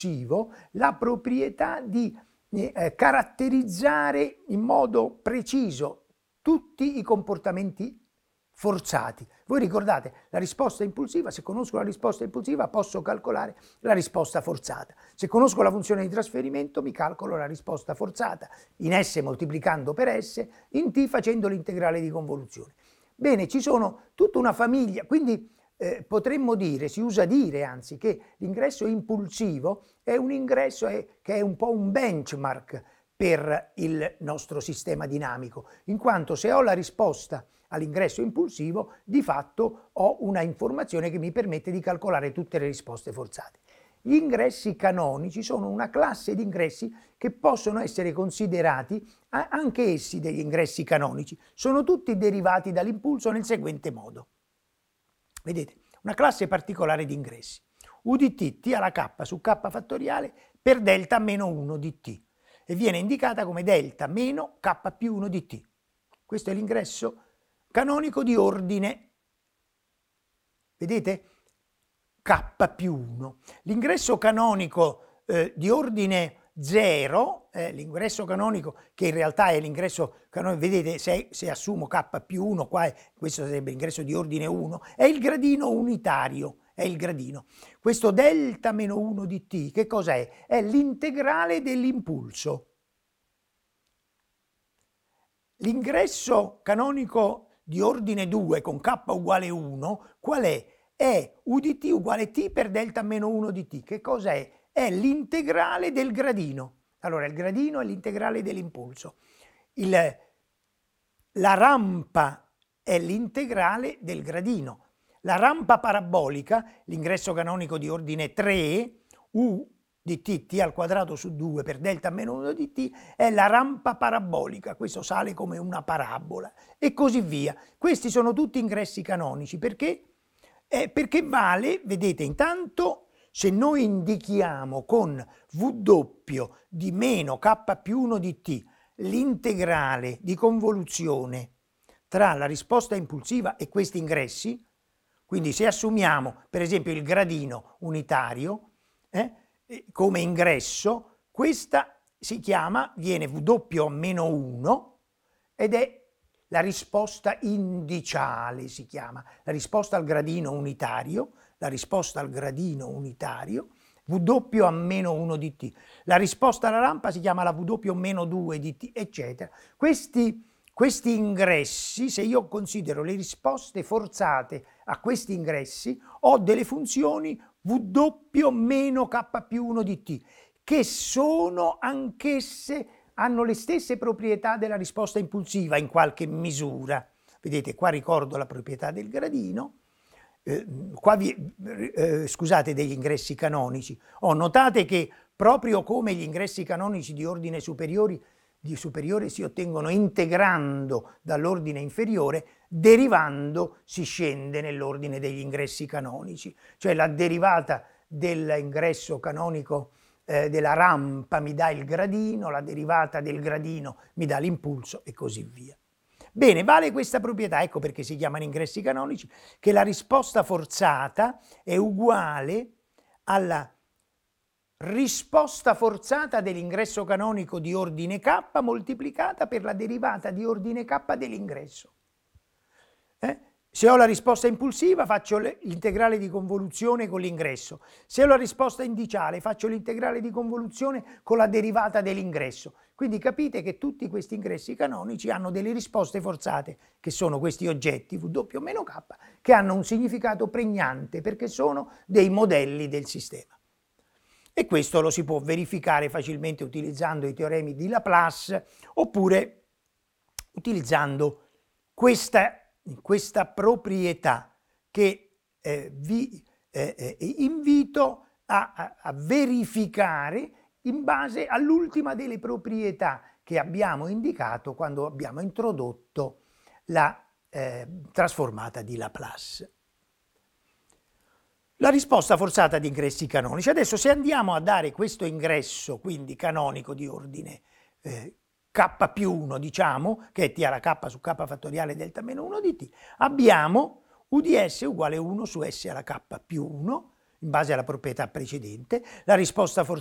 la proprietà di caratterizzare in modo preciso tutti i comportamenti forzati. Voi ricordate, la risposta impulsiva, se conosco la risposta impulsiva posso calcolare la risposta forzata. Se conosco la funzione di trasferimento mi calcolo la risposta forzata, in S moltiplicando per S, in T facendo l'integrale di convoluzione. Bene, ci sono tutta una famiglia, quindi potremmo dire, si usa dire anzi, che l'ingresso impulsivo è un ingresso che è un po' un benchmark per il nostro sistema dinamico, in quanto se ho la risposta all'ingresso impulsivo, di fatto ho una informazione che mi permette di calcolare tutte le risposte forzate. Gli ingressi canonici sono una classe di ingressi che possono essere considerati anche essi degli ingressi canonici. Sono tutti derivati dall'impulso nel seguente modo. Vedete, una classe particolare di ingressi. U di t, t alla k su k fattoriale per delta meno 1 di t e viene indicata come delta meno k più 1 di t. Questo è l'ingresso canonico di ordine, vedete, k più 1. L'ingresso canonico di ordine 0, l'ingresso canonico che in realtà è l'ingresso canonico, vedete, se assumo k più 1, qua questo sarebbe l'ingresso di ordine 1, è il gradino unitario, è il gradino. Questo delta meno 1 di t, che cosa è? È l'integrale dell'impulso. L'ingresso canonico di ordine 2 con k uguale 1, qual è? È u di t uguale t per delta meno 1 di t. Che cosa è? È l'integrale del gradino. Allora, il gradino è l'integrale dell'impulso. La rampa è l'integrale del gradino. La rampa parabolica, l'ingresso canonico di ordine 3, u di t, t al quadrato su 2 per delta meno 1 di t, è la rampa parabolica, questo sale come una parabola, e così via. Questi sono tutti ingressi canonici, perché? Perché vale, vedete, intanto se noi indichiamo con W di meno k più 1 di t l'integrale di convoluzione tra la risposta impulsiva e questi ingressi, quindi se assumiamo per esempio il gradino unitario, come ingresso, questa viene W a meno 1 ed è la risposta indiciale, si chiama, la risposta al gradino unitario, W a meno 1 di t. La risposta alla rampa si chiama la W meno 2 di t, eccetera. Questi ingressi, se io considero le risposte forzate a questi ingressi, ho delle funzioni W meno k più 1 di t, che sono anch'esse, hanno le stesse proprietà della risposta impulsiva in qualche misura. Vedete, qua ricordo la proprietà del gradino, scusate, degli ingressi canonici. Notate che proprio come gli ingressi canonici di ordine superiore si ottengono integrando dall'ordine inferiore, derivando si scende nell'ordine degli ingressi canonici. Cioè la derivata dell'ingresso canonico della rampa mi dà il gradino, la derivata del gradino mi dà l'impulso e così via. Bene, vale questa proprietà, ecco perché si chiamano ingressi canonici, che la risposta forzata è uguale alla risposta forzata dell'ingresso canonico di ordine k moltiplicata per la derivata di ordine k dell'ingresso. Se ho la risposta impulsiva faccio l'integrale di convoluzione con l'ingresso. Se ho la risposta indiciale faccio l'integrale di convoluzione con la derivata dell'ingresso. Quindi capite che tutti questi ingressi canonici hanno delle risposte forzate, che sono questi oggetti W meno K, che hanno un significato pregnante perché sono dei modelli del sistema. E questo lo si può verificare facilmente utilizzando i teoremi di Laplace oppure utilizzando questa proprietà che vi invito a verificare in base all'ultima delle proprietà che abbiamo indicato quando abbiamo introdotto la trasformata di Laplace. La risposta forzata di ingressi canonici. Adesso se andiamo a dare questo ingresso, quindi canonico di ordine k più 1, diciamo, che è t alla k su k fattoriale delta meno 1 di t, abbiamo u di s uguale 1 su s alla k più 1, in base alla proprietà precedente, la risposta forzata